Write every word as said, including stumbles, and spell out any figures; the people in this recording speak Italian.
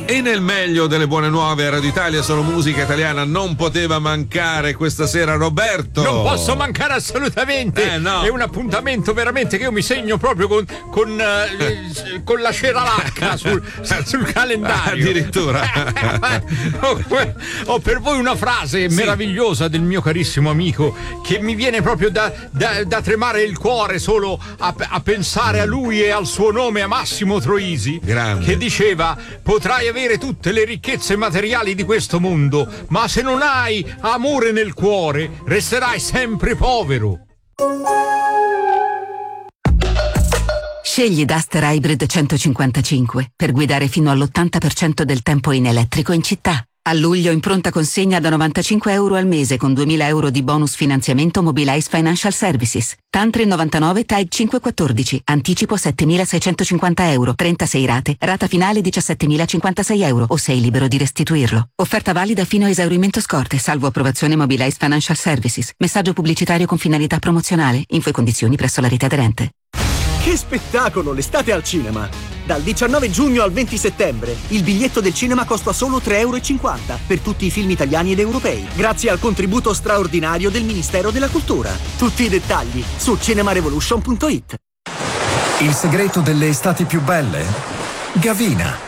E nel meglio delle buone nuove a Radio Italia Solo Musica Italiana non poteva mancare questa sera Roberto. Non posso mancare assolutamente. Eh, no. È un appuntamento veramente che io mi segno proprio con, con, uh, con la cera lacca sul, sul calendario. Addirittura. ho, ho per voi una frase sì. meravigliosa del mio carissimo amico che mi viene proprio da, da, da tremare il cuore solo a, a pensare a lui e al suo nome, a Massimo Troisi. Grande. Che diceva: potrai avere tutte le ricchezze materiali di questo mondo, ma se non hai amore nel cuore resterai sempre povero. Scegli Duster Hybrid centocinquantacinque per guidare fino all'ottanta per cento del tempo in elettrico in città. A luglio in pronta consegna da novantacinque euro al mese con duemila euro di bonus finanziamento Mobilize Financial Services. Tantri novantanove Type cinquecentoquattordici. Anticipo settemilaseicentocinquanta euro. trentasei rate. Rata finale diciassettemilacinquantasei euro o sei libero di restituirlo. Offerta valida fino a esaurimento scorte, salvo approvazione Mobilize Financial Services. Messaggio pubblicitario con finalità promozionale. Info e condizioni presso la rete aderente. Che spettacolo, l'estate al cinema! Dal diciannove giugno al venti settembre il biglietto del cinema costa solo tre euro e cinquanta per tutti i film italiani ed europei, grazie al contributo straordinario del Ministero della Cultura. Tutti i dettagli su cinemarevolution punto it. Il segreto delle estati più belle? Gavina.